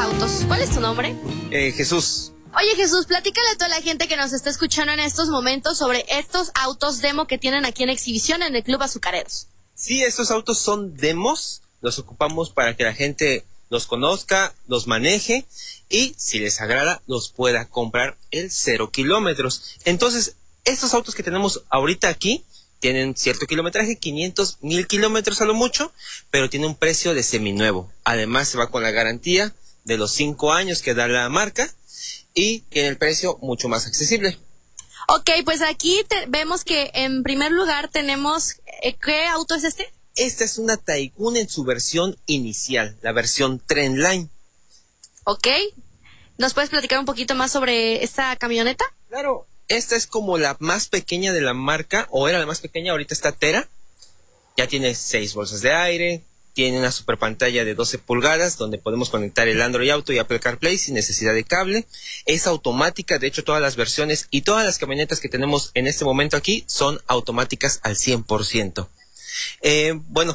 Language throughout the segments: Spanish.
autos. ¿Cuál es tu nombre? Jesús. Oye, Jesús, platícale a toda la gente que nos está escuchando en estos momentos sobre estos autos demo que tienen aquí en exhibición en el Club Azucareros. Sí, estos autos son demos, los ocupamos para que la gente los conozca, los maneje y si les agrada los pueda comprar el 0 kilómetros. Entonces, estos autos que tenemos ahorita aquí tienen cierto kilometraje, 500, 1000 kilómetros a lo mucho, pero tiene un precio de seminuevo. Además se va con la garantía de los 5 años que da la marca y tiene el precio mucho más accesible. Ok, pues aquí vemos que en primer lugar tenemos, ¿qué auto es este? Esta es una Taigun en su versión inicial, la versión Trendline. Ok, ¿nos puedes platicar un poquito más sobre esta camioneta? Claro, esta es como la más pequeña de la marca, o era la más pequeña, ahorita está Tera. Ya tiene 6 bolsas de aire, tiene una super pantalla de 12 pulgadas donde podemos conectar el Android Auto y Apple CarPlay sin necesidad de cable. Es automática, de hecho todas las versiones y todas las camionetas que tenemos en este momento aquí son automáticas al 100%. Bueno.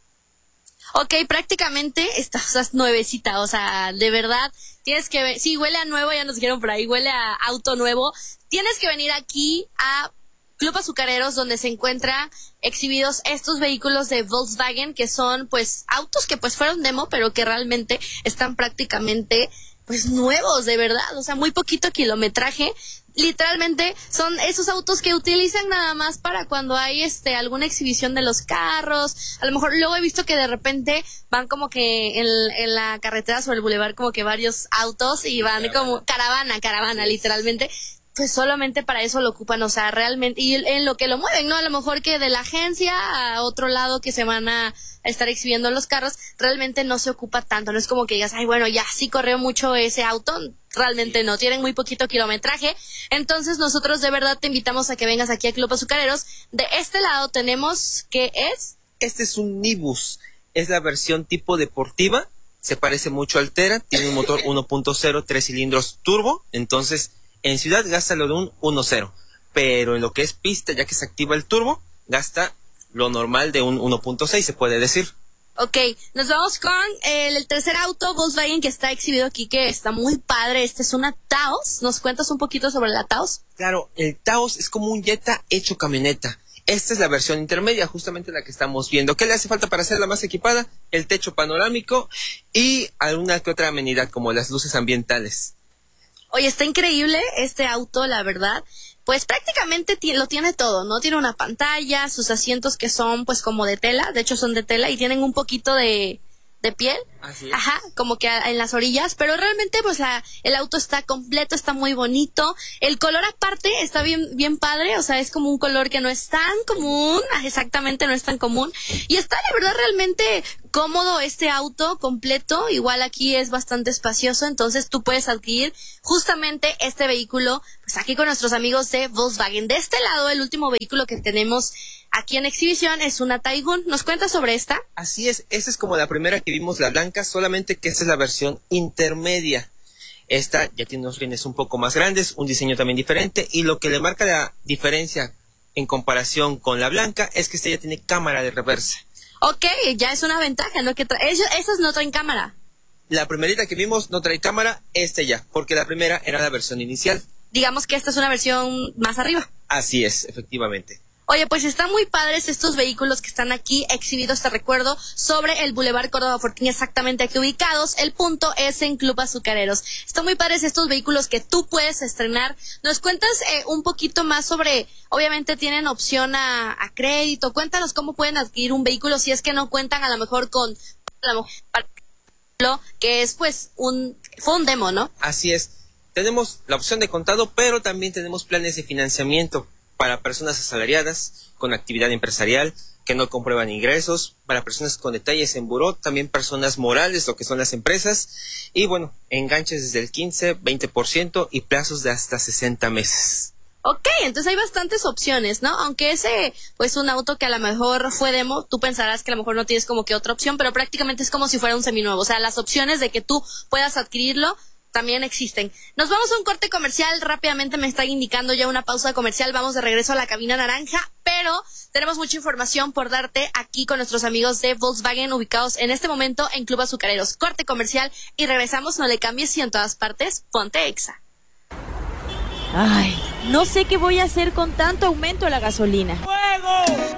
Ok, prácticamente esta es nuevecita, o sea, de verdad, tienes que ver, sí, huele a nuevo, ya nos dijeron por ahí, huele a auto nuevo. Tienes que venir aquí a Club Azucareros, donde se encuentran exhibidos estos vehículos de Volkswagen, que son, pues, autos que, pues, fueron demo, pero que realmente están prácticamente, pues, nuevos, de verdad, o sea, muy poquito kilometraje. Literalmente son esos autos que utilizan nada más para cuando hay alguna exhibición de los carros. A lo mejor luego he visto que de repente van como que en la carretera sobre el bulevar como que varios autos y van como caravana, literalmente. Pues solamente para eso lo ocupan, o sea, realmente, y en lo que lo mueven, ¿no? A lo mejor que de la agencia a otro lado que se van a estar exhibiendo los carros, realmente no se ocupa tanto, no es como que digas, ay, bueno, ya sí corrió mucho ese auto, realmente no, tienen muy poquito kilometraje. Entonces nosotros de verdad te invitamos a que vengas aquí a Club Azucareros. De este lado tenemos, ¿qué es? Este es un Nibus, es la versión tipo deportiva, se parece mucho al Tera, tiene un motor 1.0, 3 cilindros turbo, entonces en ciudad gasta lo de un 1.0, pero en lo que es pista, ya que se activa el turbo, gasta lo normal de un 1.6, se puede decir. Ok, nos vamos con el tercer auto Volkswagen que está exhibido aquí, que está muy padre. Este es una Taos. ¿Nos cuentas un poquito sobre la Taos? Claro, el Taos es como un Jetta hecho camioneta. Esta es la versión intermedia, justamente la que estamos viendo. ¿Qué le hace falta para hacerla más equipada? El techo panorámico y alguna que otra amenidad, como las luces ambientales. Oye, está increíble este auto, la verdad. Pues prácticamente lo tiene todo, ¿no? Tiene una pantalla, sus asientos que son pues como de tela, de hecho son de tela y tienen un poquito de piel. Así es. Ajá, como que en las orillas, pero realmente pues el auto está completo, está muy bonito. El color aparte está bien padre, o sea, es como un color que no es tan común, exactamente no es tan común. Y está de verdad realmente cómodo este auto completo, igual aquí es bastante espacioso, entonces tú puedes adquirir justamente este vehículo, pues aquí con nuestros amigos de Volkswagen. De este lado, el último vehículo que tenemos aquí en exhibición es una Taigun. ¿Nos cuentas sobre esta? Así es, esta es como la primera que vimos, la blanca, solamente que esta es la versión intermedia. Esta ya tiene unos rines un poco más grandes, un diseño también diferente, y lo que le marca la diferencia en comparación con la blanca es que esta ya tiene cámara de reversa. Ok, ya es una ventaja, ¿no? Que esas no traen cámara. La primerita que vimos no trae cámara, esta ya, porque la primera era la versión inicial. Digamos que esta es una versión más arriba. Así es, efectivamente. Oye, pues están muy padres estos vehículos que están aquí exhibidos, te recuerdo, sobre el Boulevard Córdoba Fortín, exactamente aquí ubicados. El punto es en Club Azucareros. Están muy padres estos vehículos que tú puedes estrenar. ¿Nos cuentas un poquito más sobre, obviamente tienen opción a crédito? Cuéntanos cómo pueden adquirir un vehículo si es que no cuentan a lo mejor con, que es pues fue un demo, ¿no? Así es. Tenemos la opción de contado, pero también tenemos planes de financiamiento para personas asalariadas, con actividad empresarial, que no comprueban ingresos, para personas con detalles en buró, también personas morales, lo que son las empresas, y bueno, enganches desde el 15, 20% y plazos de hasta 60 meses. Ok, entonces hay bastantes opciones, ¿no? Aunque ese, pues un auto que a lo mejor fue demo, tú pensarás que a lo mejor no tienes como que otra opción, pero prácticamente es como si fuera un seminuevo, o sea, las opciones de que tú puedas adquirirlo también existen. Nos vamos a un corte comercial, rápidamente me está indicando ya una pausa comercial, vamos de regreso a la cabina naranja, pero tenemos mucha información por darte aquí con nuestros amigos de Volkswagen ubicados en este momento en Club Azucareros. Corte comercial y regresamos, no le cambies y en todas partes, ponte Exa. Ay, no sé qué voy a hacer con tanto aumento de la gasolina. ¡Fuego!